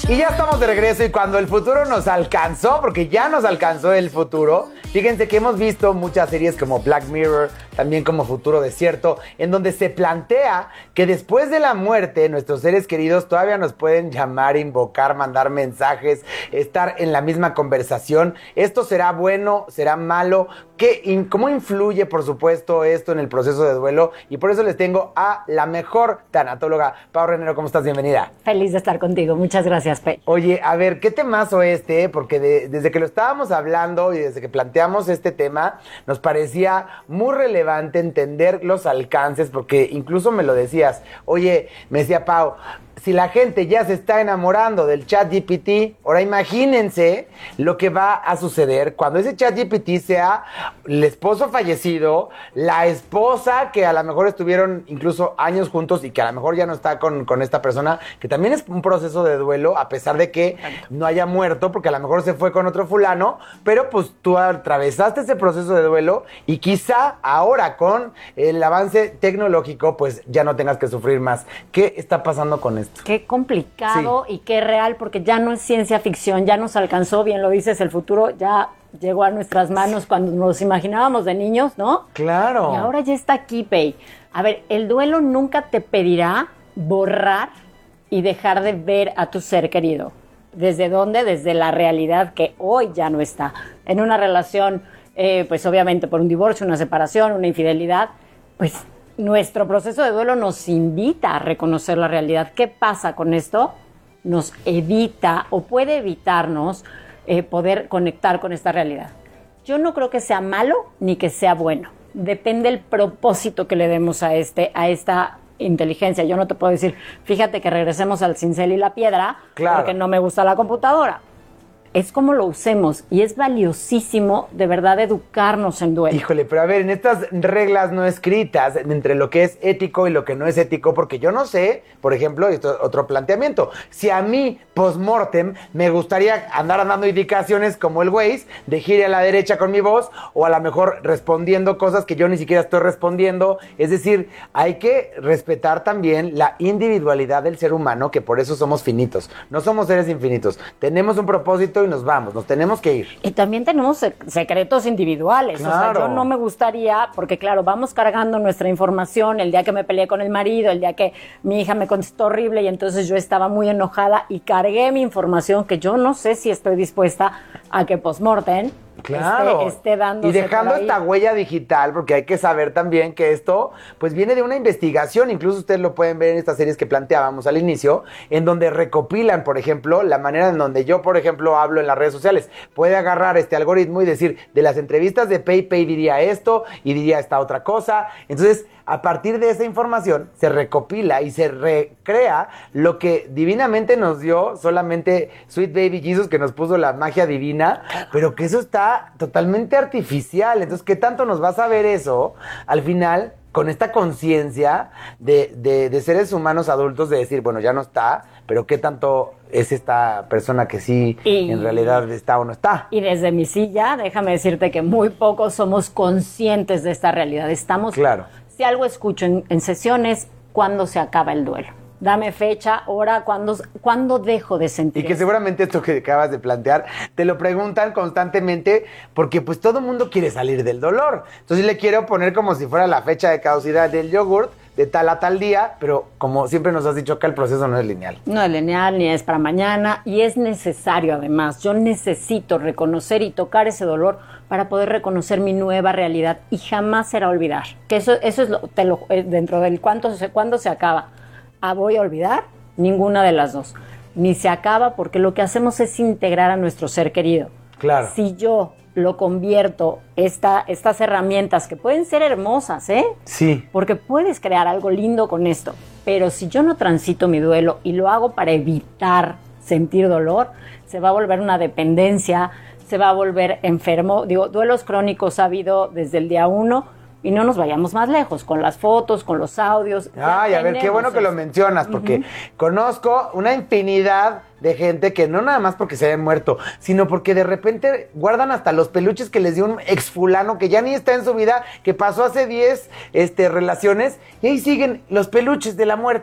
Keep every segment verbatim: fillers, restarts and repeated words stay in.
Y ya estamos de regreso y cuando el futuro nos alcanzó, porque ya nos alcanzó el futuro, fíjense que hemos visto muchas series como Black Mirror, también como Futuro Desierto, en donde se plantea que después de la muerte nuestros seres queridos todavía nos pueden llamar, invocar, mandar mensajes, estar en la misma conversación. ¿Esto será bueno? ¿Será malo? ¿Qué, ¿Cómo influye, por supuesto, esto en el proceso de duelo? Y por eso les tengo a la mejor tanatóloga. Pau Renero, ¿cómo estás? Bienvenida. Feliz de estar contigo. Muchas gracias, Pe. Oye, a ver, ¿qué temazo este? Porque de, desde que lo estábamos hablando y desde que planteamos este tema, nos parecía muy relevante entender los alcances, porque incluso me lo decías. Oye, me decía Pau, si la gente ya se está enamorando del ChatGPT, ahora imagínense lo que va a suceder cuando ese ChatGPT sea el esposo fallecido, la esposa que a lo mejor estuvieron incluso años juntos y que a lo mejor ya no está con, con esta persona, que también es un proceso de duelo, a pesar de que no haya muerto, porque a lo mejor se fue con otro fulano, pero pues tú atravesaste ese proceso de duelo y quizá ahora con el avance tecnológico, pues ya no tengas que sufrir más. ¿Qué está pasando con esto? Qué complicado sí. Y qué real, porque ya no es ciencia ficción, ya nos alcanzó, bien lo dices, el futuro ya llegó a nuestras manos cuando nos imaginábamos de niños, ¿no? Claro. Y ahora ya está aquí, Pei. A ver, el duelo nunca te pedirá borrar y dejar de ver a tu ser querido. ¿Desde dónde? Desde la realidad que hoy ya no está. En una relación, eh, pues obviamente por un divorcio, una separación, una infidelidad, pues nuestro proceso de duelo nos invita a reconocer la realidad. ¿Qué pasa con esto? Nos evita o puede evitarnos eh, poder conectar con esta realidad. Yo no creo que sea malo ni que sea bueno. Depende del propósito que le demos a, este, a esta inteligencia. Yo no te puedo decir, fíjate que regresemos al cincel y la piedra, claro, porque no me gusta la computadora. Es como lo usemos y es valiosísimo de verdad educarnos en duelo. Híjole, pero a ver, en estas reglas no escritas entre lo que es ético y lo que no es ético, porque yo no sé, por ejemplo, esto es otro planteamiento, si a mí post-mortem me gustaría andar dando indicaciones como el Waze, de gire a la derecha con mi voz, o a lo mejor respondiendo cosas que yo ni siquiera estoy respondiendo. Es decir, hay que respetar también la individualidad del ser humano, que por eso somos finitos, no somos seres infinitos, tenemos un propósito y nos vamos, nos tenemos que ir. Y también tenemos sec- secretos individuales. Claro. O sea, yo no me gustaría, porque claro, vamos cargando nuestra información el día que me peleé con el marido, el día que mi hija me contestó horrible y entonces yo estaba muy enojada y cargué mi información que yo no sé si estoy dispuesta a que post-mortem Claro, esté, esté dándose y dejando por ahí esta huella digital, porque hay que saber también que esto pues viene de una investigación, incluso ustedes lo pueden ver en estas series que planteábamos al inicio, en donde recopilan, por ejemplo, la manera en donde yo, por ejemplo, hablo en las redes sociales. Puede agarrar este algoritmo y decir, de las entrevistas de Pei, Pei diría esto y diría esta otra cosa. Entonces, a partir de esa información se recopila y se recrea lo que divinamente nos dio solamente Sweet Baby Jesus, que nos puso la magia divina, pero que eso está totalmente artificial. Entonces, ¿qué tanto nos va a saber eso al final con esta conciencia de, de, de seres humanos adultos, de decir, bueno, ya no está, pero qué tanto es esta persona que sí y, en realidad está o no está? Y desde mi silla, déjame decirte que muy pocos somos conscientes de esta realidad. Estamos... Claro. Si algo escucho en, en sesiones, ¿cuándo se acaba el duelo? Dame fecha, hora, ¿cuándo, ¿cuándo dejo de sentir? Y que eso? Seguramente esto que acabas de plantear, te lo preguntan constantemente, porque pues todo el mundo quiere salir del dolor. Entonces le quiero poner como si fuera la fecha de caducidad del yogurt, de tal a tal día, pero como siempre nos has dicho acá, el proceso no es lineal. No es lineal, ni es para mañana, y es necesario además. Yo necesito reconocer y tocar ese dolor para poder reconocer mi nueva realidad, y jamás será olvidar. Que eso, eso es lo, te lo, dentro del cuánto se, cuándo se acaba. ¿Ah, voy a olvidar? Ninguna de las dos. Ni se acaba, porque lo que hacemos es integrar a nuestro ser querido. Claro. Si yo lo convierto, esta, estas herramientas que pueden ser hermosas, ¿eh? Sí. Porque puedes crear algo lindo con esto. Pero si yo no transito mi duelo y lo hago para evitar sentir dolor, se va a volver una dependencia, se va a volver enfermo. Digo, duelos crónicos ha habido desde el día uno. Y no nos vayamos más lejos, con las fotos, con los audios. Ay, a ver, qué bueno que lo mencionas, porque uh-huh. conozco una infinidad de gente que no nada más porque se hayan muerto, sino porque de repente guardan hasta los peluches que les dio un ex fulano que ya ni está en su vida, que pasó hace diez este, relaciones, y ahí siguen los peluches de la muerte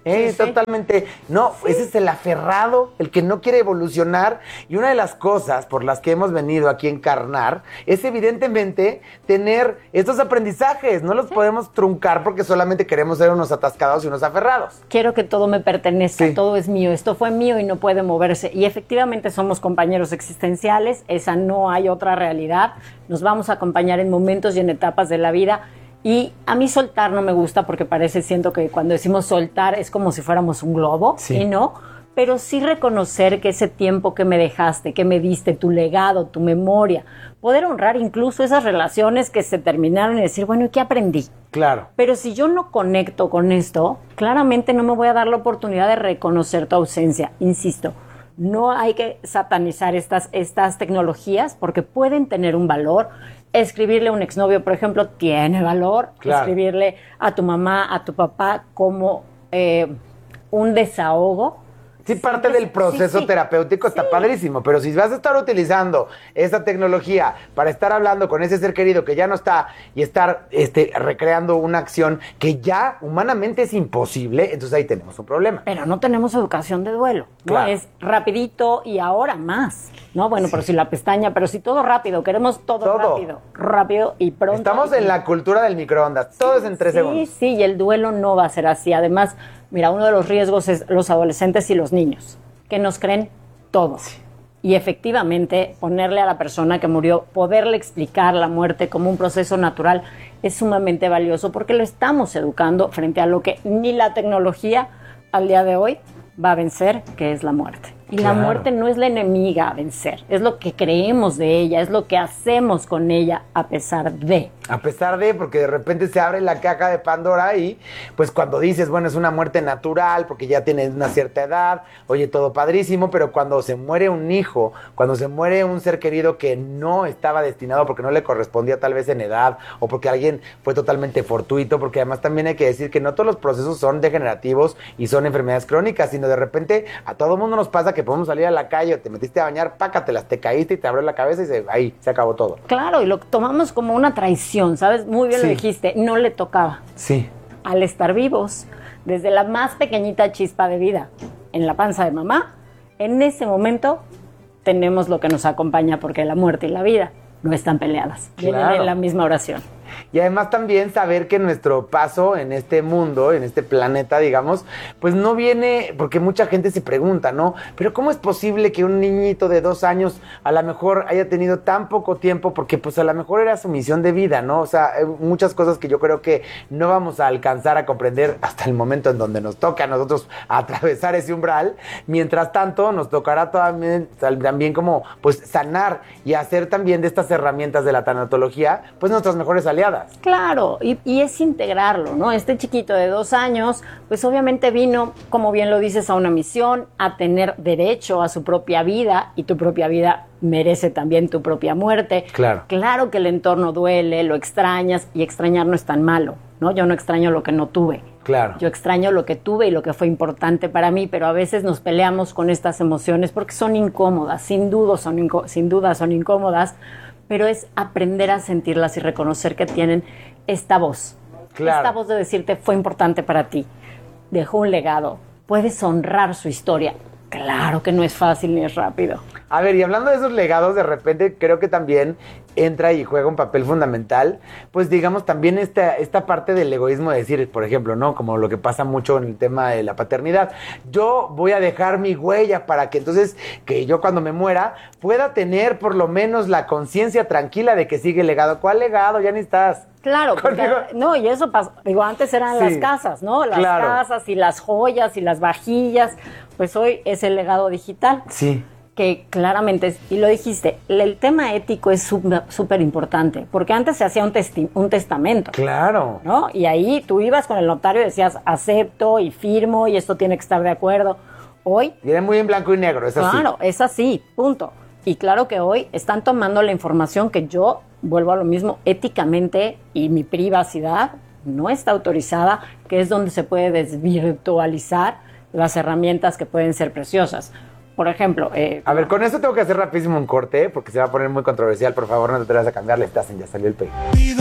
Eh, Sí, sí. totalmente. No, ese es el aferrado, el que no quiere evolucionar. Y una de las cosas por las que hemos venido aquí a encarnar es evidentemente tener estos aprendizajes. No los podemos truncar porque solamente queremos ser unos atascados y unos aferrados. Quiero que todo me pertenezca, Sí. todo es mío, esto fue mío y no puede moverse. Y efectivamente somos compañeros existenciales, esa no hay otra realidad. Nos vamos a acompañar en momentos y en etapas de la vida. Y a mí soltar no me gusta porque parece, siento que cuando decimos soltar es como si fuéramos un globo, Sí. y no, pero sí reconocer que ese tiempo que me dejaste, que me diste, tu legado, tu memoria, poder honrar incluso esas relaciones que se terminaron y decir, bueno, ¿y qué aprendí? Claro. Pero si yo no conecto con esto, claramente no me voy a dar la oportunidad de reconocer tu ausencia. Insisto, no hay que satanizar estas, estas tecnologías porque pueden tener un valor. Escribirle a un exnovio, por ejemplo, tiene valor. Claro. Escribirle a tu mamá, a tu papá como eh, un desahogo. Sí, parte Siempre- del proceso sí, sí. terapéutico está Sí. padrísimo, pero si vas a estar utilizando esa tecnología para estar hablando con ese ser querido que ya no está y estar este, recreando una acción que ya humanamente es imposible, entonces ahí tenemos un problema. Pero no tenemos educación de duelo, ¿no? Claro. Es rapidito y ahora más, ¿no? Bueno, pero si la pestaña, pero si todo rápido, queremos todo, Todo. rápido, rápido y pronto. Estamos en la cultura del microondas, todo es en tres Sí, segundos. sí, y el duelo no va a ser así. Además, mira, uno de los riesgos es los adolescentes y los niños, que nos creen todo. Y efectivamente, ponerle a la persona que murió, poderle explicar la muerte como un proceso natural es sumamente valioso porque lo estamos educando frente a lo que ni la tecnología al día de hoy va a vencer, que es la muerte. Y Claro. la muerte no es la enemiga a vencer, es lo que creemos de ella, es lo que hacemos con ella a pesar de. A pesar de, porque de repente se abre la caja de Pandora y pues cuando dices, bueno, es una muerte natural porque ya tienes una cierta edad, oye, todo padrísimo, pero cuando se muere un hijo, cuando se muere un ser querido que no estaba destinado porque no le correspondía tal vez en edad o porque alguien fue totalmente fortuito, porque además también hay que decir que no todos los procesos son degenerativos y son enfermedades crónicas, sino de repente a todo mundo nos pasa que podemos salir a la calle o te metiste a bañar, pácatelas, te caíste y te abrió la cabeza y se, ahí se acabó todo. Claro, y lo tomamos como una traición, ¿sabes? Muy bien Sí. lo dijiste, no le tocaba. Sí. Al estar vivos, desde la más pequeñita chispa de vida en la panza de mamá, en ese momento tenemos lo que nos acompaña porque la muerte y la vida no están peleadas, vienen Claro. en la misma oración. Y además también saber que nuestro paso en este mundo, en este planeta, digamos, pues no viene, porque mucha gente se pregunta, ¿no? Pero ¿cómo es posible que un niñito de dos años a lo mejor haya tenido tan poco tiempo? Porque pues a lo mejor era su misión de vida, ¿no? O sea, hay muchas cosas que yo creo que no vamos a alcanzar a comprender hasta el momento en donde nos toca a nosotros atravesar ese umbral. Mientras tanto, nos tocará también, también como pues sanar y hacer también de estas herramientas de la tanatología, pues nuestras mejores aliadas. Claro, y, y es integrarlo, ¿no? Este chiquito de dos años, pues obviamente vino, como bien lo dices, a una misión, a tener derecho a su propia vida, y tu propia vida merece también tu propia muerte. Claro. Claro que el entorno duele, lo extrañas, y extrañar no es tan malo, ¿no? Yo no extraño lo que no tuve. Claro. Yo extraño lo que tuve y lo que fue importante para mí, pero a veces nos peleamos con estas emociones porque son incómodas, sin duda son, inco- sin duda son incómodas, pero es aprender a sentirlas y reconocer que tienen esta voz. Claro. Esta voz de decirte fue importante para ti, dejó un legado, puedes honrar su historia. Claro que no es fácil ni es rápido. A ver, y hablando de esos legados, de repente creo que también entra y juega un papel fundamental, pues digamos también esta, esta parte del egoísmo de decir, por ejemplo, ¿no? Como lo que pasa mucho en el tema de la paternidad. Yo voy a dejar mi huella para que entonces, que yo cuando me muera, pueda tener por lo menos la conciencia tranquila de que sigue el legado. ¿Cuál legado? Ya ni estás. Claro, porque, Contigo. no, y eso pasó, digo, antes eran Sí, las casas, ¿no? Las claro. casas y las joyas y las vajillas, pues hoy es el legado digital. Sí. Que claramente, es, y lo dijiste, el, el tema ético es súper importante, porque antes se hacía un, testi un testamento, Claro. ¿no? Y ahí tú ibas con el notario y decías, acepto y firmo y esto tiene que estar de acuerdo. Hoy, Viene muy en blanco y negro, es así. claro, es así, punto. Y claro que hoy están tomando la información que yo, vuelvo a lo mismo, éticamente y mi privacidad no está autorizada, que es donde se puede desvirtualizar las herramientas que pueden ser preciosas. Por ejemplo... Eh, A ver, con esto tengo que hacer rapidísimo un corte, porque se va a poner muy controversial. Por favor, no te atrevas a cambiarle, estás en Ya Salió el Peine.